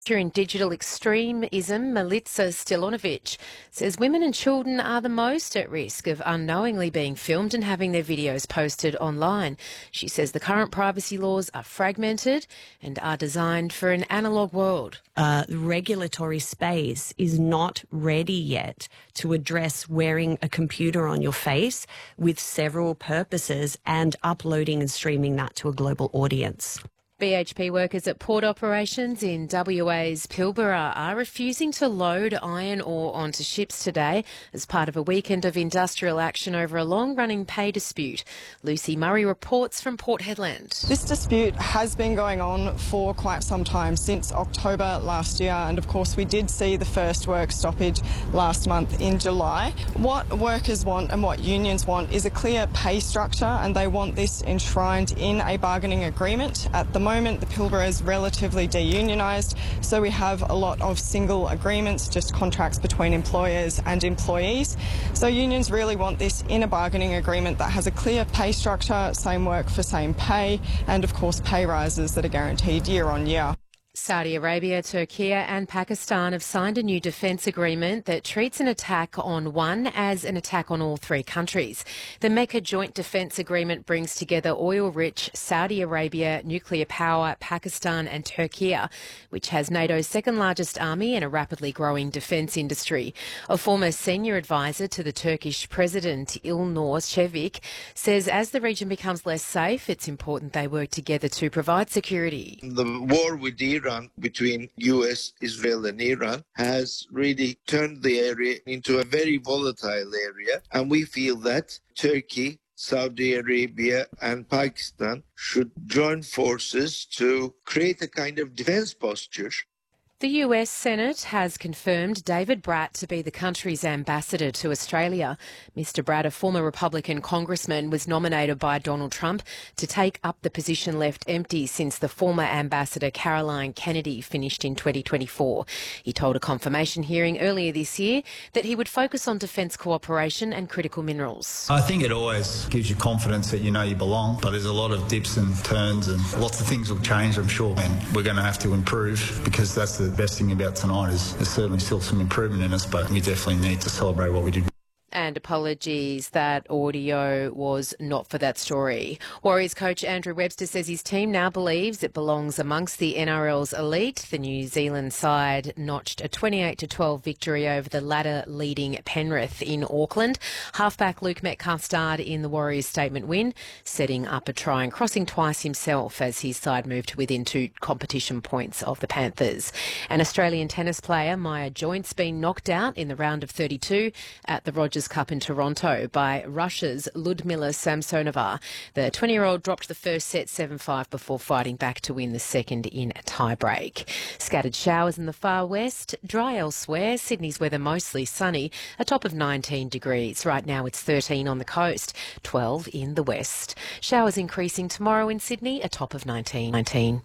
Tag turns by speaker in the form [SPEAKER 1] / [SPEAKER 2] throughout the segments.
[SPEAKER 1] In digital extremism, Milica Stilonovic says women and children are the most at risk of unknowingly being filmed and having their videos posted online. She says the current privacy laws are fragmented and are designed for an analogue world.
[SPEAKER 2] The regulatory space is not ready yet to address wearing a computer on your face with several purposes and uploading and streaming that to a global audience.
[SPEAKER 1] BHP workers at port operations in WA's Pilbara are refusing to load iron ore onto ships today as part of a weekend of industrial action over a long-running pay dispute. Lucy Murray reports from Port Hedland.
[SPEAKER 3] This dispute has been going on for quite some time, since October last year, and of course we did see the first work stoppage last month in July. What workers want and what unions want is a clear pay structure, and they want this enshrined in a bargaining agreement. At the moment, the Pilbara is relatively deunionised, so we have a lot of single agreements, just contracts between employers and employees. So unions really want this in a bargaining agreement that has a clear pay structure, same work for same pay, and of course pay rises that are guaranteed year on year.
[SPEAKER 1] Saudi Arabia, Turkey and Pakistan have signed a new defence agreement that treats an attack on one as an attack on all three countries. The Mecca Joint Defence Agreement brings together oil-rich Saudi Arabia, nuclear power, Pakistan and Turkey, which has NATO's second-largest army and a rapidly growing defence industry. A former senior advisor to the Turkish President, Ilnur Cevic, says as the region becomes less safe, it's important they work together to provide security.
[SPEAKER 4] The war with Iran, between US, Israel and Iran, has really turned the area into a very volatile area, and we feel that Turkey, Saudi Arabia and Pakistan should join forces to create a kind of defense posture.
[SPEAKER 1] The US Senate has confirmed David Bratt to be the country's ambassador to Australia. Mr Bratt, a former Republican congressman, was nominated by Donald Trump to take up the position left empty since the former ambassador Caroline Kennedy finished in 2024. He told a confirmation hearing earlier this year that he would focus on defence cooperation and critical minerals.
[SPEAKER 5] I think it always gives you confidence that you know you belong, but there's a lot of dips and turns and lots of things will change, I'm sure, and we're going to have to improve, because that's the best thing about tonight is there's certainly still some improvement in us, but we definitely need to celebrate what we did.
[SPEAKER 1] And apologies, that audio was not for that story. Warriors coach Andrew Webster says his team now believes it belongs amongst the NRL's elite. The New Zealand side notched a 28-12 victory over the ladder-leading Penrith in Auckland. Halfback Luke Metcalf starred in the Warriors' statement win, setting up a try and crossing twice himself as his side moved within 2 competition points of the Panthers. An Australian tennis player, Maya Joint's been knocked out in the round of 32 at the Rogers Cup in Toronto by Russia's Ludmila Samsonova. The 20-year-old dropped the first set 7-5 before fighting back to win the second in a tie-break. Scattered showers in the far west, dry elsewhere. Sydney's weather mostly sunny, a top of 19 degrees. Right now it's 13 on the coast, 12 in the west. Showers increasing tomorrow in Sydney, a top of 19.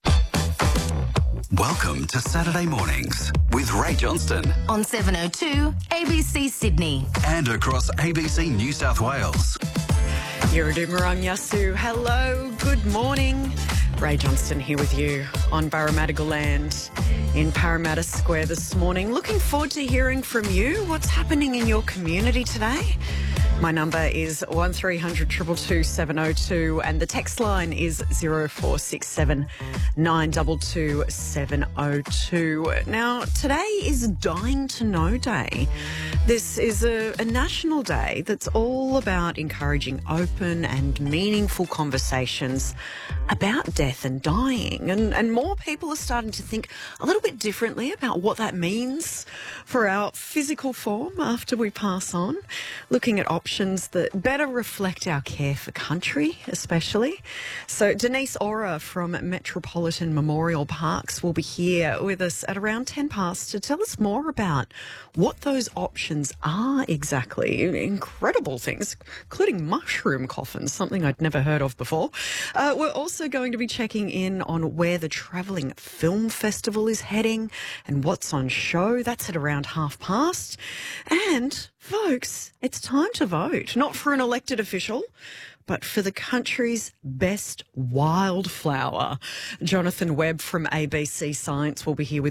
[SPEAKER 6] Welcome to Saturday Mornings with Ray Johnston
[SPEAKER 7] on 702 ABC Sydney
[SPEAKER 6] and across ABC New South Wales.
[SPEAKER 8] Yiridumarang Yasu, hello, good morning. Ray Johnston here with you on Barramadigal Land in Parramatta Square this morning. Looking forward to hearing from you. What's happening in your community today? My number is 1300 222 702 and the text line is 0467 922 702. Now, today is Dying to Know Day. This is a national day that's all about encouraging open and meaningful conversations about death and dying. And more people are starting to think a little bit differently about what that means for our physical form after we pass on, looking at options that better reflect our care for country, especially. So Denise Ora from Metropolitan Memorial Parks will be here with us at around 10 past to tell us more about what those options are exactly. Incredible things, including mushroom coffins, something I'd never heard of before. We're also going to be checking in on where the Travelling Film Festival is heading and what's on show. That's at around past. And, folks, it's time to vote, not for an elected official, but for the country's best wildflower. Jonathan Webb from ABC Science will be here with